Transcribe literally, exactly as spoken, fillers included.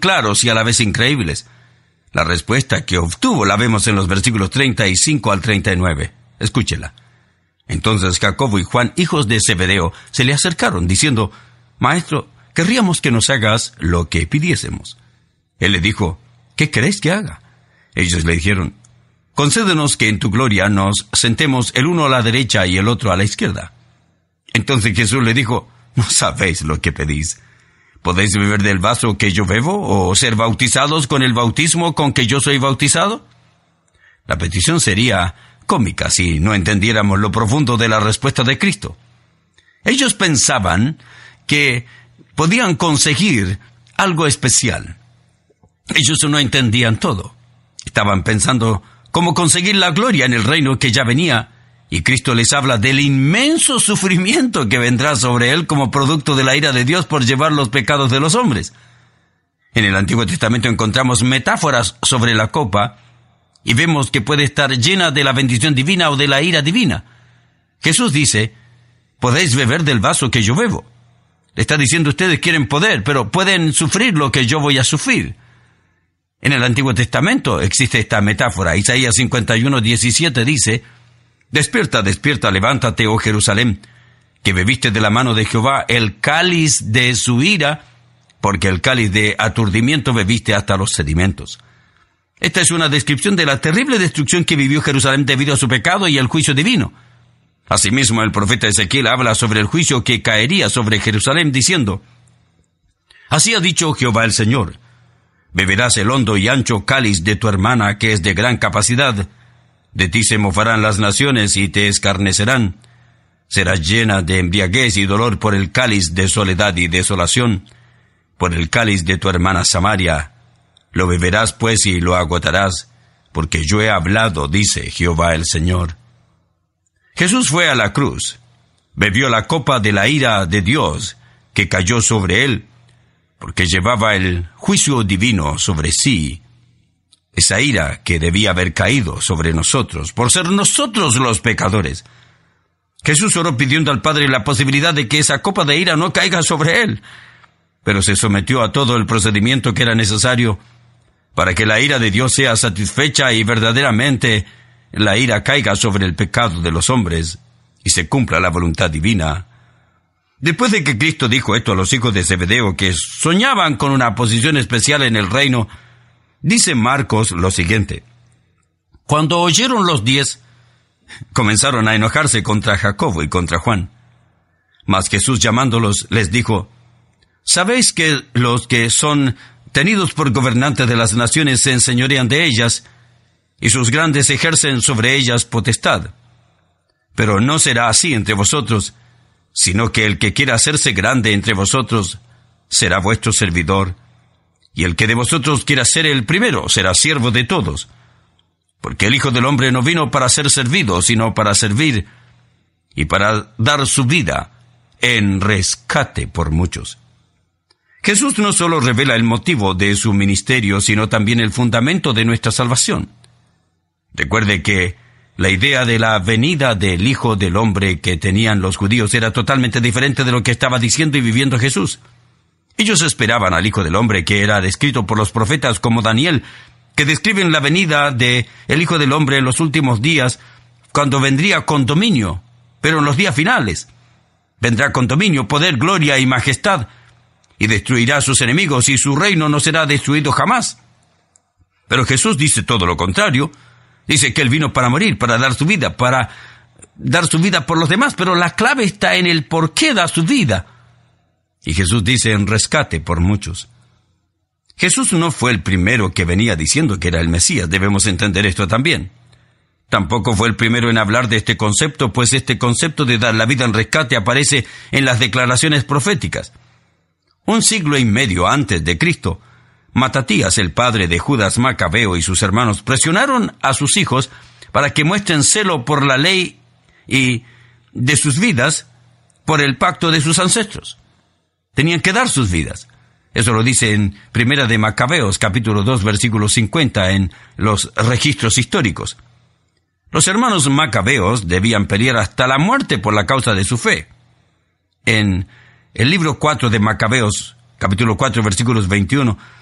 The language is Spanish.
claros y a la vez increíbles. La respuesta que obtuvo la vemos en los versículos treinta y cinco al treinta y nueve. Escúchela. Entonces Jacobo y Juan, hijos de Zebedeo, se le acercaron, diciendo: Maestro, querríamos que nos hagas lo que pidiésemos. Él le dijo: ¿Qué queréis que haga? Ellos le dijeron: Concédenos que en tu gloria nos sentemos el uno a la derecha y el otro a la izquierda. Entonces Jesús le dijo: No sabéis lo que pedís. ¿Podéis beber del vaso que yo bebo, o ser bautizados con el bautismo con que yo soy bautizado? La petición sería cómica si no entendiéramos lo profundo de la respuesta de Cristo. Ellos pensaban que podían conseguir algo especial. Ellos no entendían todo. Estaban pensando cómo conseguir la gloria en el reino que ya venía, y Cristo les habla del inmenso sufrimiento que vendrá sobre él como producto de la ira de Dios por llevar los pecados de los hombres. En el Antiguo Testamento encontramos metáforas sobre la copa, y vemos que puede estar llena de la bendición divina o de la ira divina. Jesús dice: podéis beber del vaso que yo bebo. Le está diciendo: ustedes quieren poder, pero pueden sufrir lo que yo voy a sufrir. En el Antiguo Testamento existe esta metáfora. Isaías cincuenta y uno, diecisiete dice: Despierta, despierta, levántate, oh Jerusalén, que bebiste de la mano de Jehová el cáliz de su ira, porque el cáliz de aturdimiento bebiste hasta los sedimentos. Esta es una descripción de la terrible destrucción que vivió Jerusalén debido a su pecado y el juicio divino. Asimismo, el profeta Ezequiel habla sobre el juicio que caería sobre Jerusalén, diciendo: Así ha dicho Jehová el Señor: beberás el hondo y ancho cáliz de tu hermana, que es de gran capacidad. De ti se mofarán las naciones y te escarnecerán. Serás llena de embriaguez y dolor por el cáliz de soledad y desolación, por el cáliz de tu hermana Samaria. Lo beberás pues y lo agotarás, porque yo he hablado, dice Jehová el Señor. Jesús fue a la cruz, bebió la copa de la ira de Dios que cayó sobre él, porque llevaba el juicio divino sobre sí. Esa ira que debía haber caído sobre nosotros, por ser nosotros los pecadores. Jesús oró pidiendo al Padre la posibilidad de que esa copa de ira no caiga sobre él, pero se sometió a todo el procedimiento que era necesario para que la ira de Dios sea satisfecha y verdaderamente la ira caiga sobre el pecado de los hombres y se cumpla la voluntad divina. Después de que Cristo dijo esto a los hijos de Zebedeo, que soñaban con una posición especial en el reino, dice Marcos lo siguiente: Cuando oyeron los diez, comenzaron a enojarse contra Jacobo y contra Juan. Mas Jesús, llamándolos, les dijo: ¿Sabéis que los que son tenidos por gobernantes de las naciones se enseñorean de ellas, y sus grandes ejercen sobre ellas potestad? Pero no será así entre vosotros, sino que el que quiera hacerse grande entre vosotros será vuestro servidor, y el que de vosotros quiera ser el primero será siervo de todos. Porque el Hijo del Hombre no vino para ser servido, sino para servir, y para dar su vida en rescate por muchos. Jesús no solo revela el motivo de su ministerio, sino también el fundamento de nuestra salvación. Recuerde que la idea de la venida del Hijo del Hombre que tenían los judíos era totalmente diferente de lo que estaba diciendo y viviendo Jesús. Ellos esperaban al Hijo del Hombre, que era descrito por los profetas como Daniel, que describen la venida de el Hijo del Hombre en los últimos días, cuando vendría con dominio, pero en los días finales. Vendrá con dominio, poder, gloria y majestad, y destruirá a sus enemigos, y su reino no será destruido jamás. Pero Jesús dice todo lo contrario. Dice que Él vino para morir, para dar su vida, para dar su vida por los demás, pero la clave está en el por qué da su vida. Y Jesús dice: en rescate por muchos. Jesús no fue el primero que venía diciendo que era el Mesías, debemos entender esto también. Tampoco fue el primero en hablar de este concepto, pues este concepto de dar la vida en rescate aparece en las declaraciones proféticas. Un siglo y medio antes de Cristo, Matatías, el padre de Judas Macabeo, y sus hermanos presionaron a sus hijos para que muestren celo por la ley y de sus vidas por el pacto de sus ancestros. Tenían que dar sus vidas. Eso lo dice en Primera de Macabeos, capítulo dos, versículo cincuenta, en los registros históricos. Los hermanos Macabeos debían pelear hasta la muerte por la causa de su fe. En el libro cuatro de Macabeos, capítulo cuatro, versículos veintiuno,